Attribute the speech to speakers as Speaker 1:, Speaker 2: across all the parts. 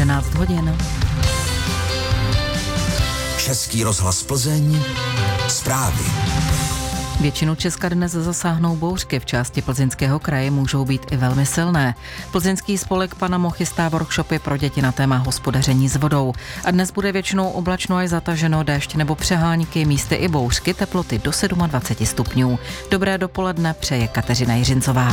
Speaker 1: 11 hodin.
Speaker 2: Český rozhlas Plzeň, zprávy.
Speaker 1: Většinu Česka dnes zasáhnou bouřky, v části Plzeňského kraje můžou být i velmi silné. Plzeňský spolek Panamo chystá workshopy pro děti na téma hospodaření s vodou. A dnes bude většinou oblačno až zataženo, déšť nebo přehánky, místy i bouřky, teploty do 27 stupňů. Dobré dopoledne přeje Kateřina Jiřincová.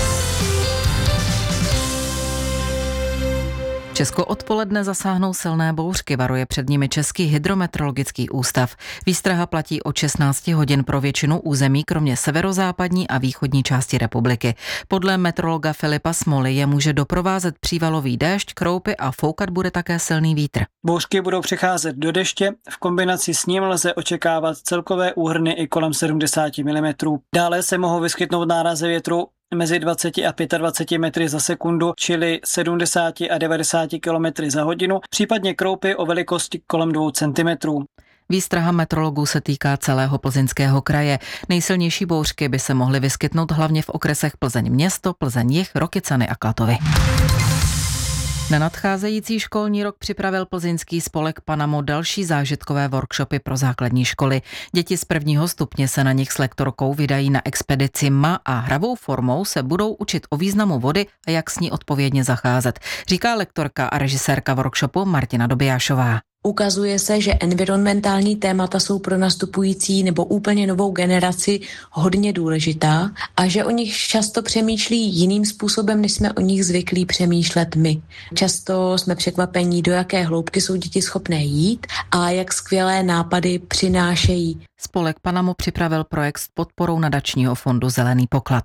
Speaker 1: Česko odpoledne zasáhnou silné bouřky, varuje před nimi Český hydrometeorologický ústav. Výstraha platí od 16 hodin pro většinu území, kromě severozápadní a východní části republiky. Podle meteorologa Filipa Smoly je může doprovázet přívalový déšť, kroupy a foukat bude také silný vítr.
Speaker 3: Bouřky budou přecházet do deště, v kombinaci s ním lze očekávat celkové úhrny i kolem 70 mm. Dále se mohou vyskytnout nárazy větru mezi 20 a 25 metry za sekundu, čili 70 a 90 km za hodinu, případně kroupy o velikosti kolem 2 cm.
Speaker 1: Výstraha meteorologů se týká celého Plzeňského kraje. Nejsilnější bouřky by se mohly vyskytnout hlavně v okresech Plzeň město, Plzeň jih, Rokycany a Klatovy. Na nadcházející školní rok připravil plzeňský spolek Panamo další zážitkové workshopy pro základní školy. Děti z 1. stupně se na nich s lektorkou vydají na expedici MA a hravou formou se budou učit o významu vody a jak s ní odpovědně zacházet, říká lektorka a režisérka workshopu Martina Dobijášová.
Speaker 4: Ukazuje se, že environmentální témata jsou pro nastupující nebo úplně novou generaci hodně důležitá a že o nich často přemýšlí jiným způsobem, než jsme o nich zvyklí přemýšlet my. Často jsme překvapení, do jaké hloubky jsou děti schopné jít a jak skvělé nápady přinášejí.
Speaker 1: Spolek Panamo připravil projekt s podporou nadačního fondu Zelený poklad.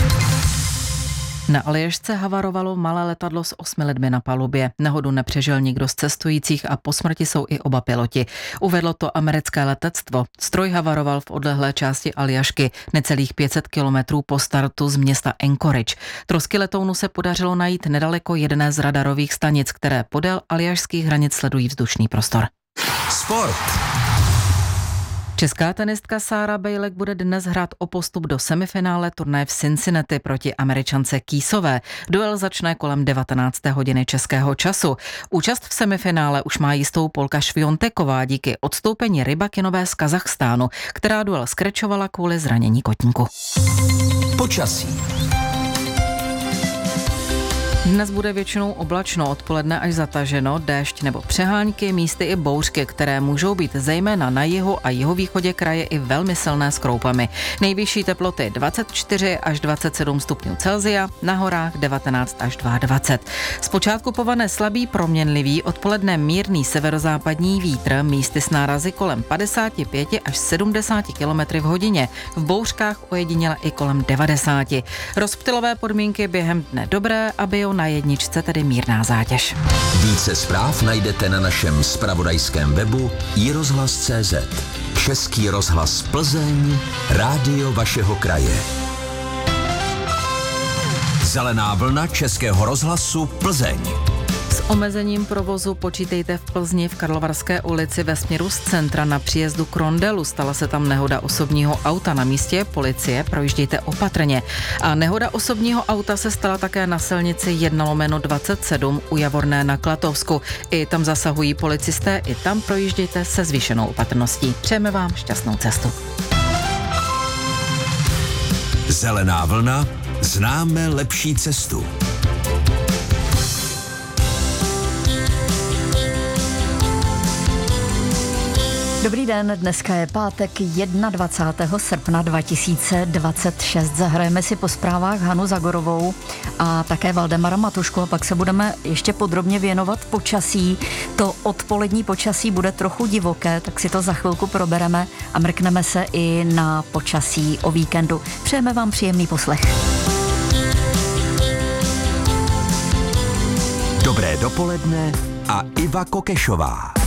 Speaker 1: Na Aljašce havarovalo malé letadlo s 8 lidmi na palubě. Nehodu nepřežil nikdo z cestujících a po smrti jsou i oba piloti. Uvedlo to americké letectvo. Stroj havaroval v odlehlé části Aljašky, necelých 500 kilometrů po startu z města Anchorage. Trosky letounu se podařilo najít nedaleko jedné z radarových stanic, které podél aljašských hranic sledují vzdušný prostor.
Speaker 2: Sport.
Speaker 1: Česká tenistka Sarah Bejlek bude dnes hrát o postup do semifinále turnaje v Cincinnati proti Američance Keysové. Duel začne kolem 19. hodiny českého času. Účast v semifinále už má jistou Polka Švionteková díky odstoupení Rybakinové z Kazachstánu, která duel skrečovala kvůli zranění kotníku.
Speaker 2: Počasí.
Speaker 1: Dnes bude většinou oblačno, odpoledne až zataženo, déšť nebo přehánky, místy i bouřky, které můžou být zejména na jihu a jihovýchodě kraje i velmi silné s kroupami. Nejvyšší teploty 24 až 27 stupňů Celsia, na horách 19 až 22. Zpočátku povane slabý proměnlivý, odpoledne mírný severozápadní vítr, místy s nárazy kolem 55 až 70 km v hodině, v bouřkách ojediněle i kolem 90. Rozptylové podmínky během dne dobré, aby na jedničce tedy mírná zátěž.
Speaker 2: Více zpráv najdete na našem zpravodajském webu iRozhlas.cz. Český rozhlas Plzeň, rádio vašeho kraje. Zelená vlna Českého rozhlasu Plzeň.
Speaker 1: S omezením provozu počítejte v Plzni v Karlovarské ulici ve směru z centra na příjezdu k rondelu. Stala se tam nehoda osobního auta. Na místě policie, projíždějte opatrně. A nehoda osobního auta se stala také na silnici 1/27 u Javorné na Klatovsku. I tam zasahují policisté, i tam projíždějte se zvýšenou opatrností. Přejeme vám šťastnou cestu.
Speaker 2: Zelená vlna, známe lepší cestu.
Speaker 5: Dobrý den, dneska je pátek 21. srpna 2026. Zahrajeme si po zprávách Hanu Zagorovou a také Valdemara Matušku a pak se budeme ještě podrobně věnovat počasí. To odpolední počasí bude trochu divoké, tak si to za chvilku probereme a mrkneme se i na počasí o víkendu. Přejeme vám příjemný poslech.
Speaker 2: Dobré dopoledne a Iva Kokešová.